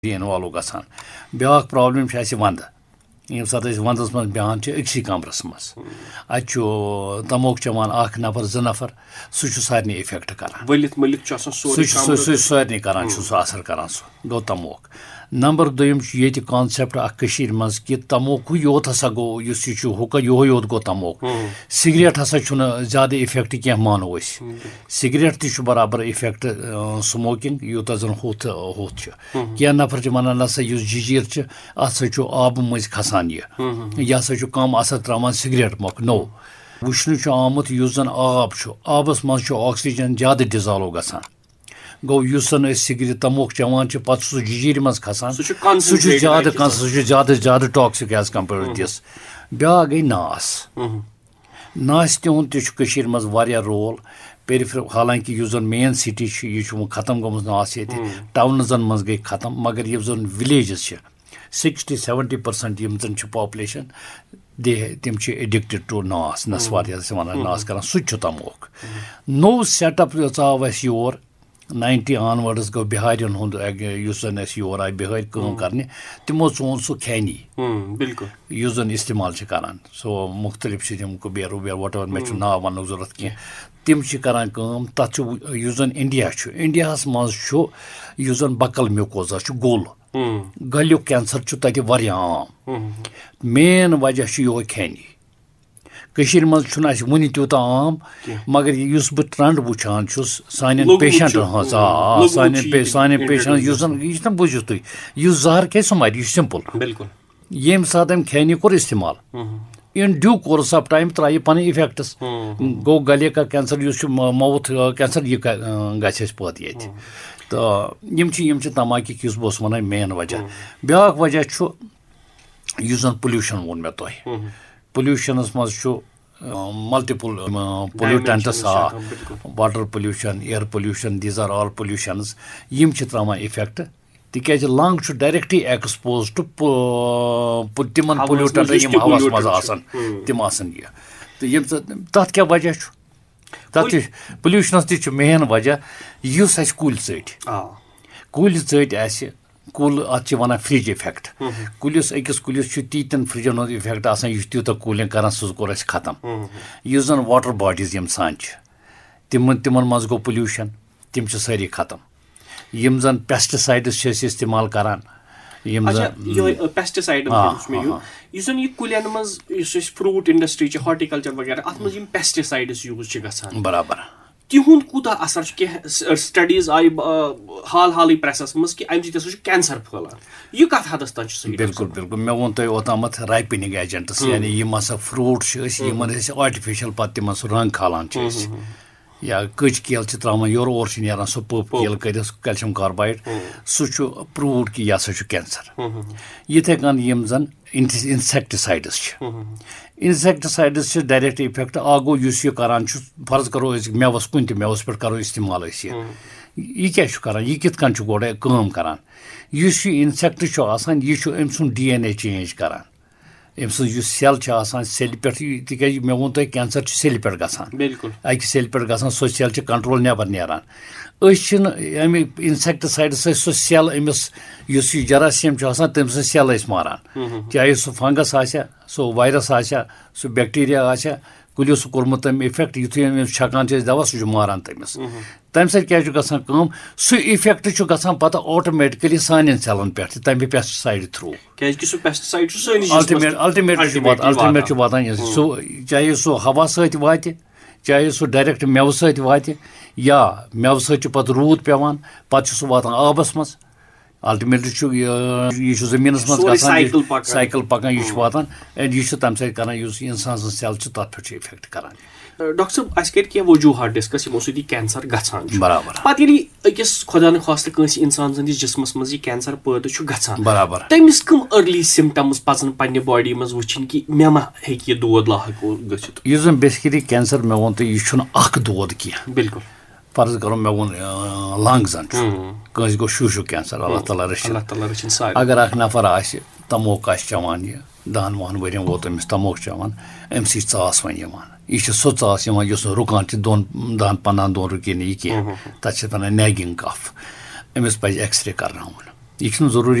involve गसान back problem one ये सात वंदस मज बेहान अक्सी कमरस मज तमोक चवान अख नफर ज नफर सह सारे इफेक्ट करान सारे करान असर करान सह गो तमोक नंबर दोम ये कॉन्सेप्ट अखर मज कि तमोक योत हसा गो हुक योत गो तमोक सिगरेट हसा ज्यादा इफेक्ट क्या मानो सिगरेट तह बराबर इफेक्ट स्मोकिंग यूत जन हुत क्या नफर वन नसा जीजीर अत आब मज खसान यह हसा कम असर त्रावान सिगरेट मक नो वुचन आमुत जन आब आबस मज ऑक्सीजन ज्यादा डिजॉल्व गसान गो सिगरेट तमोक चवान पत् सह जीजीर मज खसान सह ज्यादा टॉक्सिक एज कम्पेयर दिस ब्या गई नास नास तिहुन तह मज वारिया रोल पेरिफेरल हालांकि जन मेन सिटी यह खत्म गमज नास ये टाउनजन मज गई खत्म मगर यम जन विलेजेस 60-70% यम जन पॉपुलेशन तिम एडिक्टेड टू नास नस्वार वन नास कर सह तमोक नो सेटअप आव us your 90 onwards go बिहारियन हुंद your आय बिहार काम करने तिमो चोन सह खैनी बिल्कुल जन इस्तेमाल करान सो मुख्तलिफ तिम Kuber Uber what ever may now one जरूरत कह तिम करान काम तथ जन इंडिया मज जन बकल म्यूकोजा गोल गल्यु कैंसर तत आम मेन वजह यो खैनी कशीर मज वन तूत आम मगर बह ट्रेंड वुचान सान पेशेंट सान पेशेंट यह बुझो तुम जहर क्या मर यह सिंपल ये सात खैनी कोर इस्तेमाल in due course of time त्राय पन इफेक्ट्स गो गले का कैंसर माउथ कैंसर यह गस पत ये तो यम तमाकिक बस वन मेन वजह ब्या वजह जन पोल्यूशन वोन मे तुह पोल्यूशनस मज multiple pollutants water pollution air pollution these are all pollutions Yama त्रावान effect तिकाज lung directly expose to तिमन pollutant यम हवास मज आसान तिम आसन यह तो यम तथ क्या वजह तथ पोल्यूशनस तह मेन वजह इस कुल चट कुल अत one fridge effect Kulish अकिस Kulish तीतन फ्रिजन हूं इफेक्ट आसान यह तूत कूलिंग कर सह कोर खत्म यह जन वाटर बॉडीज यम सान तिमन मज गो पोल्यूशन तिम सारी खत्म यम जन पेस्टिसाइड्स इस्तेमाल करान पेस्टिसाइड कुलियन मज फ्रूट इंडस्ट्री हॉर्टिकल्चर वगैरह अत मज पेस्टिसाइड्स यूज गसान बराबर तिहुंद कूता असर स्टडीज आय हाल हाल प्रेसस मज कि अमि सह कैंसर फैलान यह कत हदस तक बिल्कुल बिल्कुल मे वो तुम ओतामत राइपनिंग एजेंट्स यानी यम fruit आर्टिफिशियल पे तिम रंग खालान या कच केल त्रावान योर ओर नान सह पप केल कर कैल्शियम कार्बाइड सह प्रूव कि यह हसा कैंसर यिथे कन यम जन इंसेक्टिसाइड्स डायरेक्ट इफेक्ट गो यह करान फर्ज करो मेवस कुन मेवस पे करो इस्तेमाल यह क्या करान यह कित कन गोड़े काम करान यह इंसेक्ट यह अम सुन DNA चेंज करान अम सेल सेल पे तक मे वो तुम कैंसर सेल पे गसान अक सेल पे गसान सो सेल कंट्रोल नबर नारान अम इंसेक्टिसाइड सह सेल अमिस जरासीम तम सेल मारान चाहे सह फंगस सह वायरस सह बैक्टीरिया कुलियो सह कोर्मुत तम इफेक्ट युथु छकान दवा सह मारान तमिस तम क्या गसान सह इफेक्ट गसान पता ऑटोमेटिकली सान सेलन पे तम पेस्टिसाइड थ्रू अल्टीमेट वातान चाहे सह हवा सत वात चाहे सह डायरेक्ट मेव सत वात या मेव सत पे रूद पेवान पे सह वातान आबस मज अल्टीमेटली यह जमीनस मज साइकिल पकान यह वातान एंड यह तम सत इंसान सेल तथ पे इफेक्ट करान डॉक्टर साहब अस कर क्या वजूहत डिस्कस यमो सह कैंसर गसान बराबर पत अकिस खुदा न खास्ते कंस इंसान सन्दिस जिस्मस मज यह कैंसर पैदा गसान बराबर तमिस कम अर्ली सिम्टम्स पजन पन्ने बॉडी मज वुचन कि मे मा हेकि दोद लाहक गसित यह जन बेसिकली कैंसर मे वो यह अख दोद कह बिल्कुल फर्ज करो मे वो लंग्सन कंस गो शूशु कैंसर अल्लाह ताला रचिन अगर अख नफर तमोक चवान यह 10-12 वरियन वो तमिस तमोक चवान अम स वन यह सो चास रुकान 2-10-15 रुकी यह कह तथा वन नैगिंग कफ अमिस पे एक्सरे करनाउन यह ज़रूरी